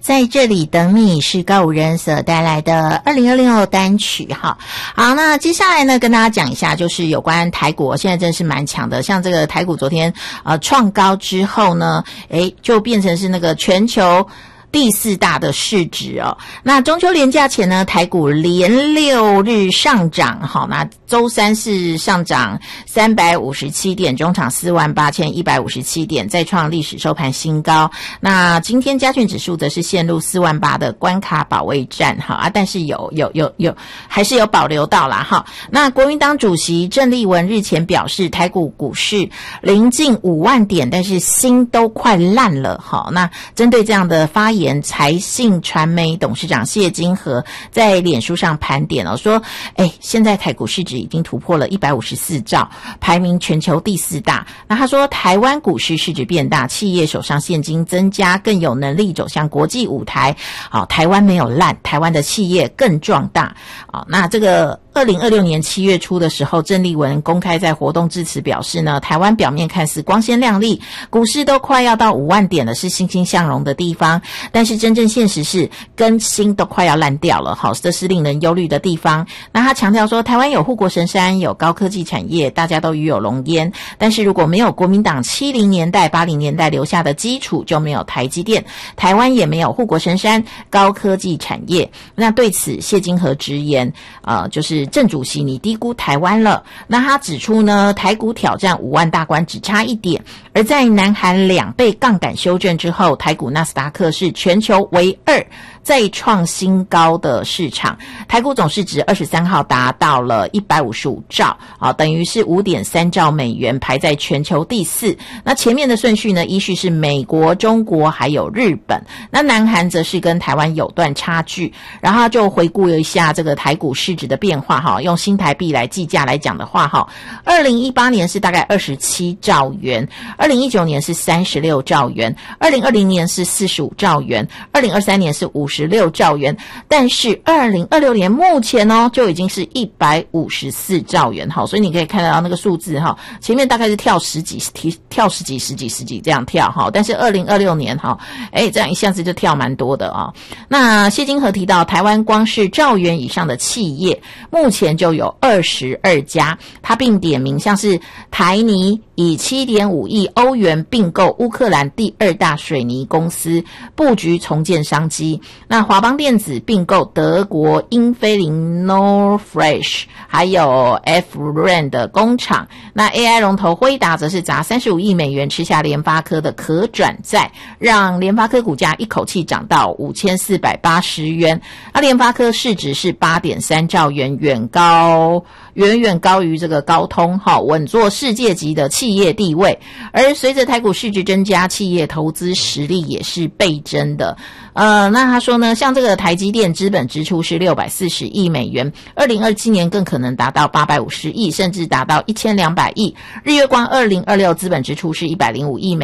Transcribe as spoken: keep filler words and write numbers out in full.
在这里等你是高五人所带来的二零二六单曲哈。好，那接下来呢跟大家讲一下，就是有关台股，现在真是蛮强的。像这个台股昨天呃创高之后呢，诶就变成是那个全球第四大的市值哦。那中秋连假前呢，台股连六日上涨，好，那周三是上涨三百五十七点，中场四万八千一百五十七点，再创历史收盘新高。那今天加权指数则是陷入四万八的关卡保卫战，哈啊，但是有有有有还是有保留到啦哈。那国民党主席郑丽文日前表示，台股股市临近五万点，但是心都快烂了，好，那针对这样的发言，财信传媒董事长谢金河在脸书上盘点哦，说，哎，现在台股市值已经突破了一百五十四兆，排名全球第四大。那他说，台湾股市市值变大，企业手上现金增加，更有能力走向国际舞台。好，台湾没有烂，台湾的企业更壮大。好，那这个二零二六年七月初的时候，郑丽文公开在活动致辞表示呢，台湾表面看似光鲜亮丽，股市都快要到五万点了，是欣欣向荣的地方，但是真正现实是跟心都快要烂掉了，好，这是令人忧虑的地方。那他强调说，台湾有护国神山，有高科技产业，大家都与有荣焉，但是如果没有国民党七零年代八零年代留下的基础，就没有台积电，台湾也没有护国神山高科技产业。那对此谢金河直言，呃，就是郑主席你低估台湾了。那他指出呢，台股挑战五万大关只差一点，而在南韩两倍杠杆修正之后，台股纳斯达克是全球唯二再创新高的市场，台股总市值二十三号达到了一百五十五兆，啊，等于是 五点三兆美元，排在全球第四。那前面的顺序呢，依序是美国、中国还有日本，那南韩则是跟台湾有段差距。然后就回顾了一下这个台股市值的变化哈，用新台币来计价来讲的话哈，二零一八年是大概二十七兆元，二零一九年是三十六兆元，二零二零年是四十五兆元，二零二三年是五十六兆元，但是二零二六年目前哦就已经是一百五十四兆元哈，所以你可以看得到那个数字哈，前面大概是跳十几跳十几十几十几这样跳哈，但是二零二六年哈，哎这样一下子就跳蛮多的啊。那谢金河提到，台湾光是兆元以上的企业目前就有二十二家，他并点名像是台泥以 七点五亿欧元并购乌克兰第二大水泥公司，布局重建商机。那华邦电子并购德国英飞凌 Norfresh 还有 F R A N 的工厂。那 A I 龙头辉达则是砸三十五亿美元吃下联发科的可转债，让联发科股价一口气涨到五千四百八十元。那联发科市值是 八点三兆元，远高远远高于这个高通，稳坐世界级的企业地位。而随着台股市值增加，企业投资实力也是倍增的。呃，那他说呢，像这个台积电资本支出是六百四十亿美元，二零二七年更可能达到八百五十亿，甚至达到一千两百亿。日月光二零二六资本支出是一百零五亿美元。